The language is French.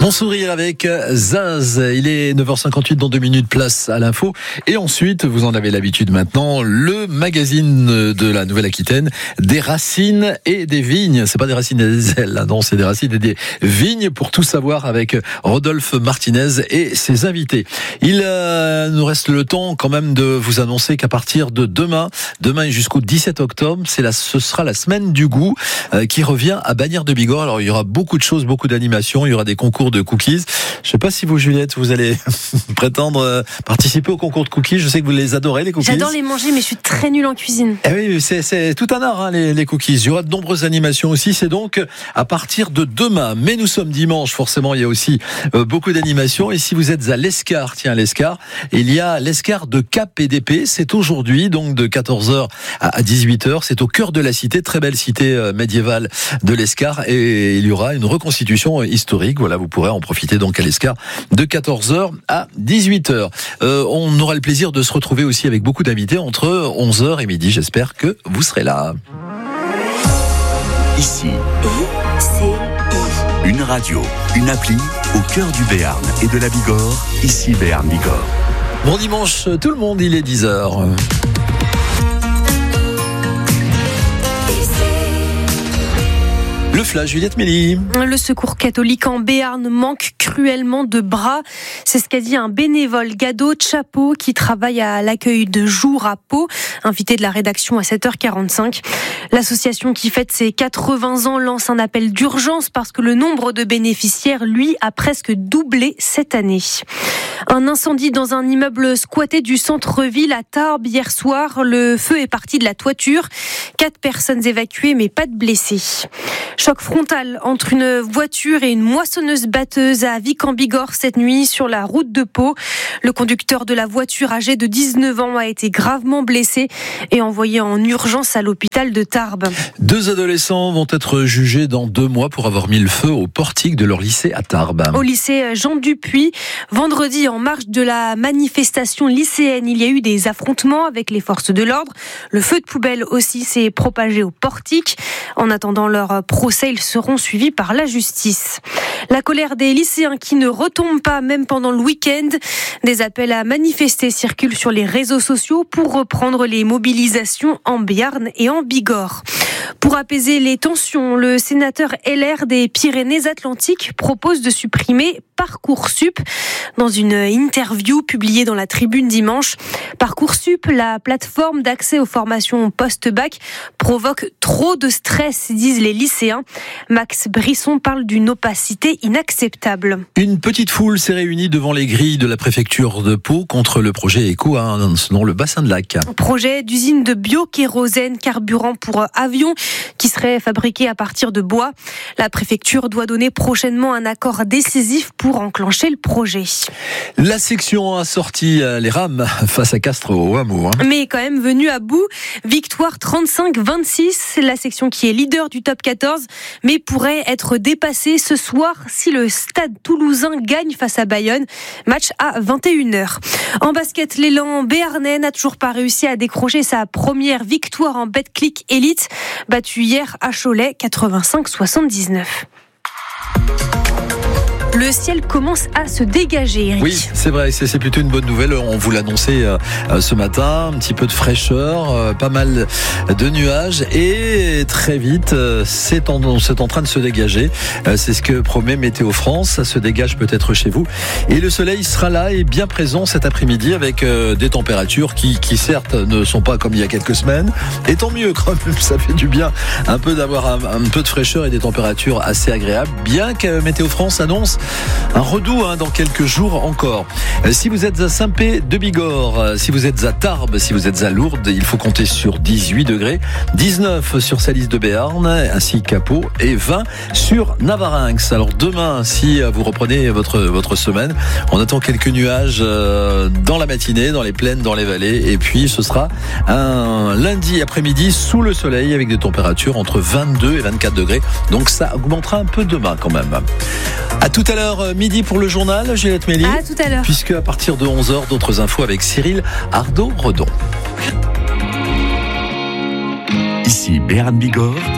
Mon sourire avec Zaz. Il est 9h58, dans 2 minutes, place à l'info. Et ensuite, vous en avez l'habitude maintenant, le magazine de la Nouvelle-Aquitaine, des racines et des vignes. C'est pas des racines et des ailes, là, non, c'est des racines et des vignes, pour tout savoir avec Rodolphe Martinez et ses invités. Il nous reste le temps quand même de vous annoncer qu'à partir de demain et jusqu'au 17 octobre, ce sera la semaine du goût qui revient à Bagnères de Bigorre. Alors il y aura beaucoup de choses, beaucoup d'animations, il y aura des concours de cookies. Je sais pas si vous, Juliette, vous allez prétendre participer au concours de cookies. Je sais que vous les adorez, les cookies. J'adore les manger, mais je suis très nulle en cuisine. Eh oui, c'est tout un art, hein, les cookies. Il y aura de nombreuses animations aussi. C'est donc à partir de demain. Mais nous sommes dimanche, forcément, il y a aussi beaucoup d'animations. Et si vous êtes à l'Escar, l'Escar, il y a l'Escar de Cap et d'Épée. C'est aujourd'hui, donc de 14h à 18h. C'est au cœur de la cité, très belle cité médiévale de l'Escar. Et il y aura une reconstitution historique. Voilà, vous pourrez en profiter donc à l'Escar de 14h à 18h. On aura le plaisir de se retrouver aussi avec beaucoup d'invités entre 11h et midi. J'espère que vous serez là. Ici, une radio, une appli au cœur du Béarn et de la Bigorre. Ici Béarn Bigorre. Bon dimanche tout le monde, il est 10h. Le flash, Juliette Mélie. Le secours catholique en Béarn manque cruellement de bras. C'est ce qu'a dit un bénévole, Gado Chapeau, qui travaille à l'accueil de jour à Pau, invité de la rédaction à 7h45. L'association qui fête ses 80 ans lance un appel d'urgence parce que le nombre de bénéficiaires, lui, a presque doublé cette année. Un incendie dans un immeuble squatté du centre-ville à Tarbes hier soir. Le feu est parti de la toiture. 4 personnes évacuées, mais pas de blessés. Choc frontal entre une voiture et une moissonneuse-batteuse à Vic-en-Bigorre cette nuit sur la route de Pau. Le conducteur de la voiture, âgé de 19 ans, a été gravement blessé et envoyé en urgence à l'hôpital de Tarbes. 2 adolescents vont être jugés dans 2 mois pour avoir mis le feu au portique de leur lycée à Tarbes. Au lycée Jean Dupuis, vendredi, en marge de la manifestation lycéenne, il y a eu des affrontements avec les forces de l'ordre. Le feu de poubelle aussi s'est propagé au portique. En attendant leur procès, ils seront suivis par la justice. La colère des lycéens qui ne retombe pas même pendant le week-end. Des appels à manifester circulent sur les réseaux sociaux pour reprendre les mobilisations en Béarn et en Bigorre. Pour apaiser les tensions, le sénateur LR des Pyrénées-Atlantiques propose de supprimer Parcoursup. Dans une interview publiée dans la Tribune dimanche, Parcoursup, la plateforme d'accès aux formations post-bac, provoque trop de stress, disent les lycéens. Max Brisson parle d'une opacité inacceptable. Une petite foule s'est réunie devant les grilles de la préfecture de Pau contre le projet ECO dans le bassin de Lac. Projet d'usine de biokérosène, carburant pour avions, qui serait fabriqué à partir de bois. La préfecture doit donner prochainement un accord décisif pour enclencher le projet. La section a sorti les rames face à Castres au hameau. Mais quand même venu à bout. Victoire 35-26. La section qui est leader du top 14, mais pourrait être dépassée ce soir si le Stade Toulousain gagne face à Bayonne. Match à 21h. En basket, l'élan béarnais n'a toujours pas réussi à décrocher sa première victoire en Betclic Elite, battu hier à Cholet 85-79. Le ciel commence à se dégager, Eric. Oui, c'est vrai, c'est plutôt une bonne nouvelle. On vous l'annonçait ce matin, un petit peu de fraîcheur, pas mal de nuages et très vite, c'est en train de se dégager. C'est ce que promet Météo France, ça se dégage peut-être chez vous. Et le soleil sera là et bien présent cet après-midi avec des températures qui certes ne sont pas comme il y a quelques semaines. Et tant mieux quand même, ça fait du bien un peu d'avoir un peu de fraîcheur et des températures assez agréables. Bien que Météo France annonce un redout dans quelques jours encore. Si vous êtes à Saint-Pé-de-Bigorre, si vous êtes à Tarbes, si vous êtes à Lourdes, il faut compter sur 18 degrés, 19 sur Salis de Béarn, ainsi qu'à Pau, et 20 sur Navarinx. Alors demain, si vous reprenez votre semaine, on attend quelques nuages dans la matinée, dans les plaines, dans les vallées, et puis ce sera un lundi après-midi sous le soleil avec des températures entre 22 et 24 degrés. Donc ça augmentera un peu demain quand même. À tout à l'heure, midi pour le journal, Juliette Mélie. À tout à l'heure. Puisque à partir de 11h, d'autres infos avec Cyril Ardo-Redon. Ici Béarn Bigorre,